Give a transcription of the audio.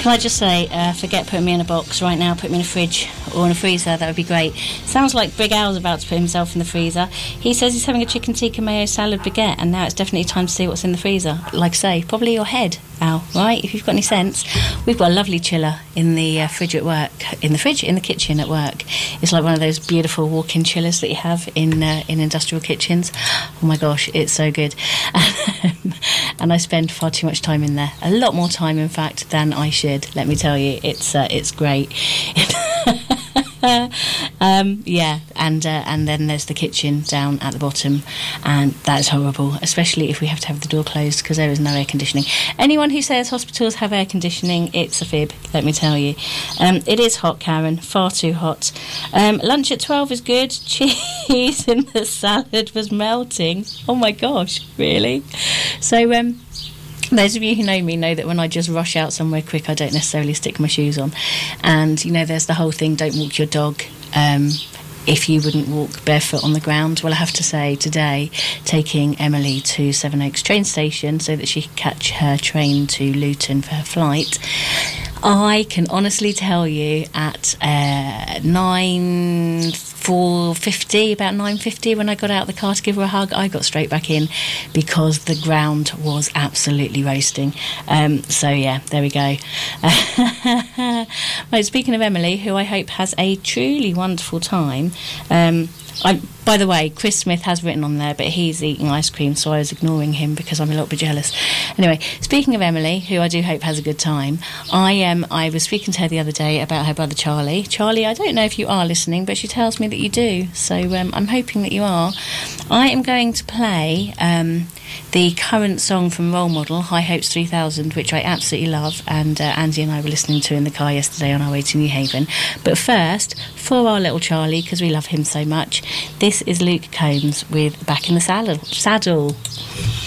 Can I just say, forget putting me in a box right now, put me in a fridge or in a freezer, that would be great. Sounds like Big Al's about to put himself in the freezer. He says he's having a chicken tikka mayo salad baguette, and now it's definitely time to see what's in the freezer. Like I say, probably your head, Al, right? If you've got any sense. We've got a lovely chiller in the fridge at work, in the kitchen at work. It's like one of those beautiful walk-in chillers that you have in industrial kitchens. Oh my gosh, it's so good. And I spend far too much time in there. A lot more time, in fact, than I should. Let me tell you, it's great. Yeah, and then there's the kitchen down at the bottom, and that is horrible, especially if we have to have the door closed because there is no air conditioning. Anyone who says hospitals have air conditioning, it's a fib, let me tell you. It is hot, Karen, far too hot. Lunch at 12 is good. Cheese in the salad was melting. Oh my gosh, really? So those of you who know me know that when I just rush out somewhere quick, I don't necessarily stick my shoes on. And, you know, there's the whole thing, don't walk your dog if you wouldn't walk barefoot on the ground. Well, I have to say, today, taking Emily to Sevenoaks train station so that she can catch her train to Luton for her flight, I can honestly tell you at 9:50, when I got out of the car to give her a hug, I got straight back in because the ground was absolutely roasting. So yeah, there we go. Right, speaking of Emily, who I hope has a truly wonderful time, by the way, Chris Smith has written on there, but he's eating ice cream, so I was ignoring him because I'm a little bit jealous. Anyway, speaking of Emily, who I do hope has a good time, I was speaking to her the other day about her brother Charlie. Charlie, I don't know if you are listening, but she tells me that you do, so I'm hoping that you are. I am going to play the current song from Role Model, High Hopes 3000, which I absolutely love, and Andy and I were listening to in the car yesterday on our way to New Haven. But first, for our little Charlie, because we love him so much, this is Luke Combs with Back in the Saddle.